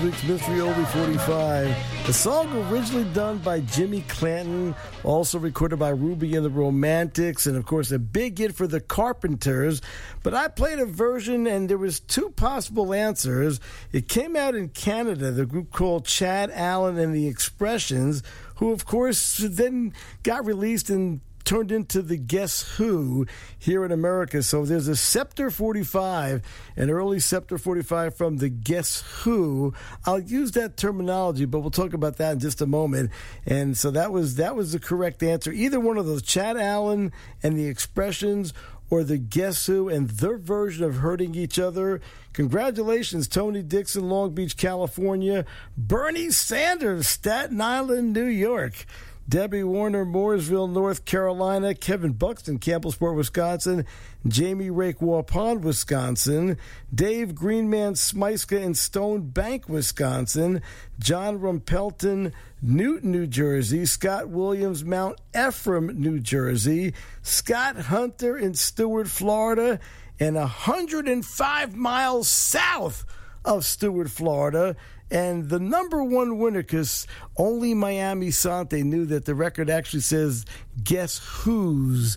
week's Mystery Oldie 45. The song originally done by Jimmy Clanton, also recorded by Ruby and the Romantics, and of course a big hit for the Carpenters. But I played a version and there was two possible answers. It came out in Canada, the group called Chad Allen and the Expressions, who of course then got released and turned into the Guess Who here in America. So there's a Scepter 45, an early Scepter 45 from the Guess Who. I'll use that terminology, but we'll talk about that in just a moment. And so that was the correct answer. Either one of those, Chad Allen and the Expressions, or the Guess Who and their version of Hurting Each Other. Congratulations, Tony Dixon, Long Beach, California. Bernie Sanders, Staten Island, New York. Debbie Warner, Mooresville, North Carolina. Kevin Buxton, Campbellsport, Wisconsin. Jamie Rake, Waupun, Wisconsin. Dave Greenman Smyska in Stone Bank, Wisconsin. John Rumpelton, Newton, New Jersey. Scott Williams, Mount Ephraim, New Jersey. Scott Hunter in Stewart, Florida. And 105 miles south of Stewart, Florida. And the number one winner, because only Miami Sante knew that the record actually says Guess Who's,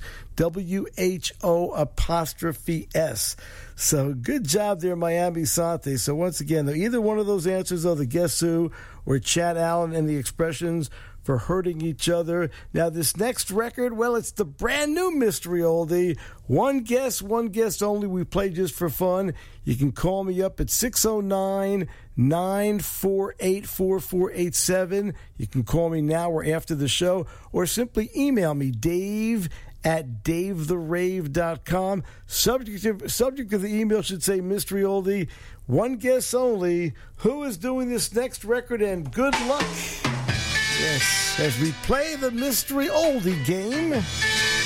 WHO''S. So good job there, Miami Sante. So once again, either one of those answers are the Guess Who or Chad Allen and the Expressions for Hurting Each Other. Now, this next record, well, it's the brand new Mystery Oldie. One guess only. We play just for fun. You can call me up at 609-948-4487. You can call me now or after the show, or simply email me, dave@davetherave.com. Subject of the email should say Mystery Oldie. One guess only. Who is doing this next record? And good luck. Yes, as we play the Mystery Oldie game.